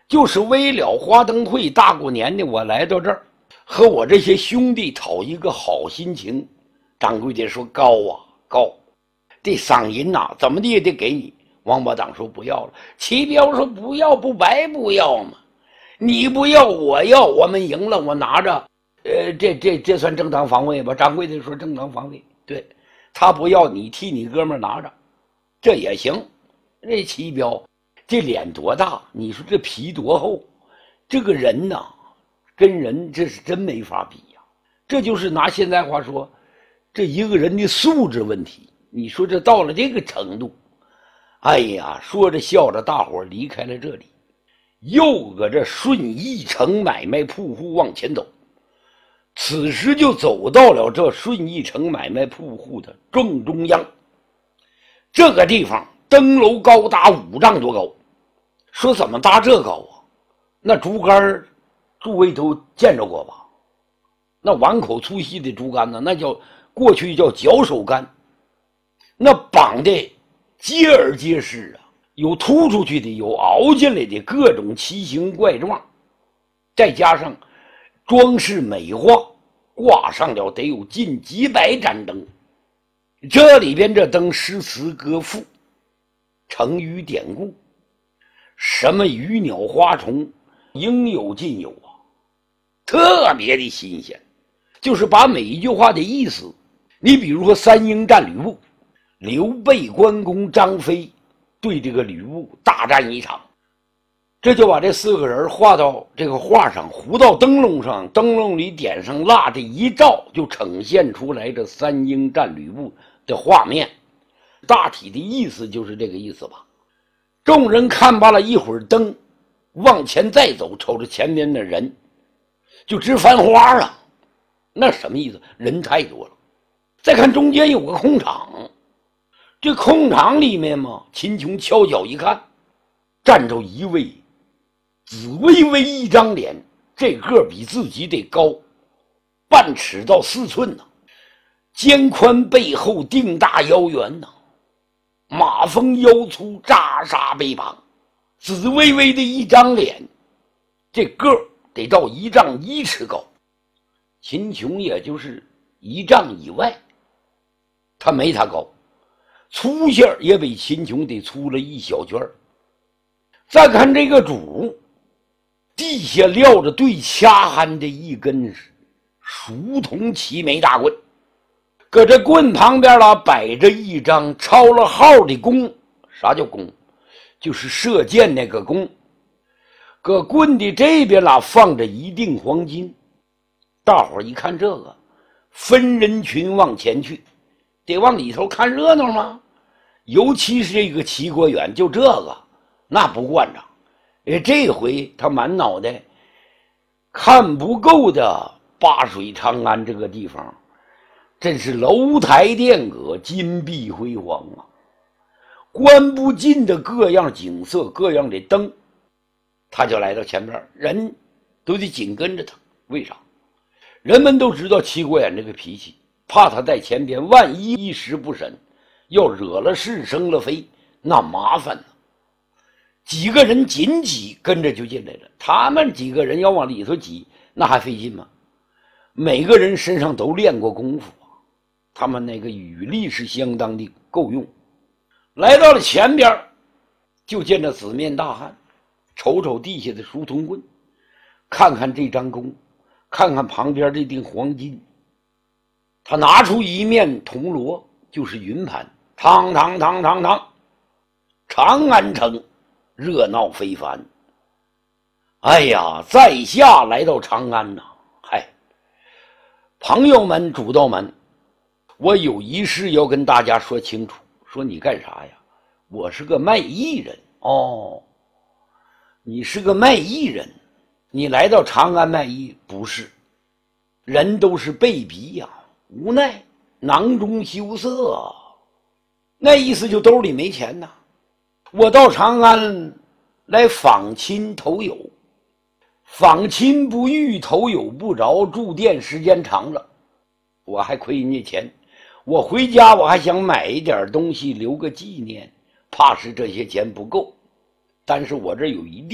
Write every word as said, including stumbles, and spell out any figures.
就是为了花灯会大过年的，我来到这儿，和我这些兄弟讨一个好心情。掌柜的说：“高啊高，这赏银呐、啊，怎么的也得给你。”王八党说：“不要了。”齐彪说：“不要不白不要吗？你不要我要，我们赢了，我拿着，呃，这这这算正当防卫吧？”掌柜的说：“正当防卫。”对，他不要你替你哥们拿着，这也行。这齐彪这脸多大，你说这皮多厚，这个人呐，跟人这是真没法比呀。这就是拿现在话说，这一个人的素质问题。你说这到了这个程度，哎呀，说着笑着，大伙离开了这里，又搁这顺义城买卖铺户往前走。此时就走到了这顺义城买卖铺户的正中央。这个地方灯楼高达五丈多高。说怎么搭这高啊？那竹竿诸位都见着过吧？那碗口粗细的竹竿呢，那叫过去叫脚手竿，那绑的结而结实啊，有凸出去的，有凹进来的，各种奇形怪状，再加上装饰美化，挂上了得有近几百盏灯。这里边这灯诗词歌赋、成语典故，什么鱼鸟花虫，应有尽有啊，特别的新鲜。就是把每一句话的意思，你比如说三英战吕布，刘备、关公、张飞对这个吕布大战一场，这就把这四个人画到这个画上，糊到灯笼上，灯笼里点上蜡，这一照就呈现出来这三英战吕布的画面。大体的意思就是这个意思吧。众人看罢了一会儿灯，往前再走，瞅着前面的人就直翻花啊。那什么意思？人太多了。再看中间有个空场，这空场里面嘛，秦琼敲脚一看，站着一位紫微微一张脸，这个比自己得高半尺到四寸呢、啊，肩宽背厚，腚大腰圆呢、啊，马蜂腰粗，扎沙背膀，紫微微的一张脸，这个得到一丈一尺高。秦琼也就是一丈以外，他没他高，粗线也比秦琼得粗了一小圈。再看这个主，地下撂着对掐hand的一根熟铜齐眉大棍，搁这棍旁边了摆着一张抄了号的弓。啥叫弓？就是射箭那个弓。搁棍的这边了放着一锭黄金。大伙一看这个，分人群往前去，得往里头看热闹吗？尤其是这个齐国远，就这个那不惯着。哎，这回他满脑袋看不够的八水长安这个地方，真是楼台殿阁，金碧辉煌啊，观不尽的各样景色，各样的灯。他就来到前边，人都得紧跟着他。为啥？人们都知道齐国远这个脾气，怕他在前边，万一一时不慎，要惹了是生了非，那麻烦了。几个人紧挤跟着就进来了，他们几个人要往里头挤，那还费劲吗？每个人身上都练过功夫啊，他们那个羽力是相当的够用。来到了前边，就见着紫面大汉，瞅瞅地下的熟铜棍，看看这张弓，看看旁边这锭黄金，他拿出一面铜锣，就是云盘，堂堂堂堂堂，长安城热闹非凡。哎呀，在下来到长安呐、啊，嗨，朋友们、主道们，我有一事要跟大家说清楚。说你干啥呀？我是个卖艺人。哦，你是个卖艺人，你来到长安卖艺？不是，人都是被逼呀、啊，无奈囊中羞涩啊。那意思就兜里没钱呐。我到长安来访亲投友，访亲不遇，投友不着，住店时间长了，我还亏人家钱。我回家我还想买一点东西留个纪念，怕是这些钱不够，但是我这有一定